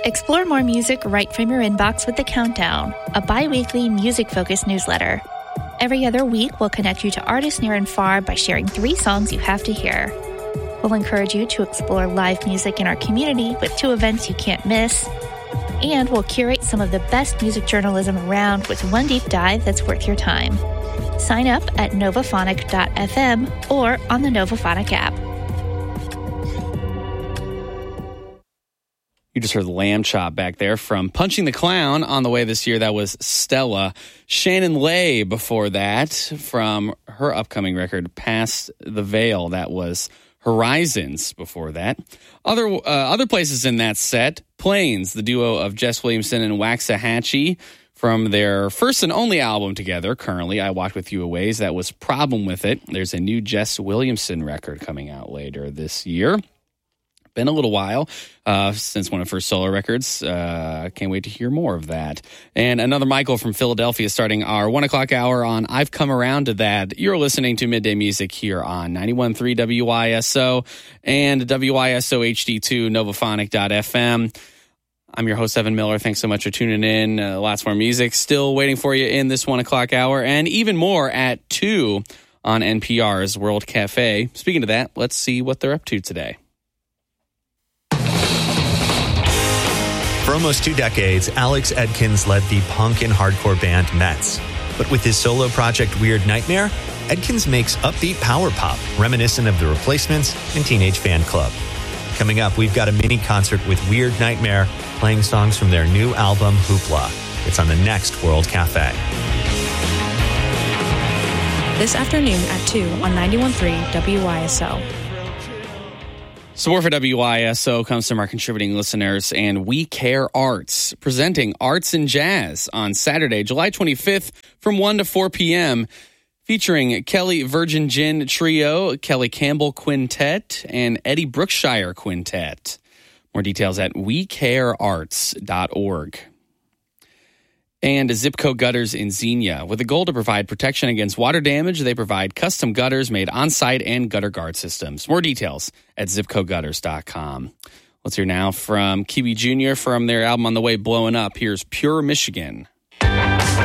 Explore more music right from your inbox with The Countdown, a bi-weekly music-focused newsletter. Every other week, we'll connect you to artists near and far by sharing 3 songs you have to hear. We'll encourage you to explore live music in our community with 2 events you can't miss. And we'll curate some of the best music journalism around with 1 deep dive that's worth your time. Sign up at novaphonic.fm or on the Novaphonic app. You just heard the lamb chop back there from Punching the Clown. On the way this year, that was Stella. Shannon Lay before that from her upcoming record, Past the Veil. That was Horizons before that. Other places in that set, Plains, the duo of Jess Williamson and Waxahachie from their first and only album together. Currently, I Walked With You a Ways. That was Problem With It. There's a new Jess Williamson record coming out later this year. Been a little while since one of her solo records. Can't wait to hear more of that. And another Michael from Philadelphia starting our 1 o'clock hour on I've Come Around to That. You're listening to Midday Music here on 91.3 WYSO and WYSO HD2 Novaphonic.fm. I'm your host, Evan Miller. Thanks so much for tuning in. Lots more music still waiting for you in this 1 o'clock hour, and even more at 2 on NPR's World Cafe. Speaking of that, let's see what they're up to today. For almost 2 decades, Alex Edkins led the punk and hardcore band Mets. But with his solo project Weird Nightmare, Edkins makes upbeat power pop, reminiscent of The Replacements and Teenage Fan Club. Coming up, we've got a mini concert with Weird Nightmare, playing songs from their new album, Hoopla. It's on the next World Cafe. This afternoon at 2 on 91.3 WYSO. Support for WYSO comes from our contributing listeners and We Care Arts, presenting Arts and Jazz on Saturday, July 25th from 1 to 4 p.m., featuring Kelly Virgin Gin Trio, Kelly Campbell Quintet, and Eddie Brookshire Quintet. More details at wecarearts.org. And Zipco Gutters in Xenia. With a goal to provide protection against water damage, they provide custom gutters made on-site and gutter guard systems. More details at zipcogutters.com. Let's hear now from Kiwi Jr. from their album On the Way Blowing Up. Here's Pure Michigan.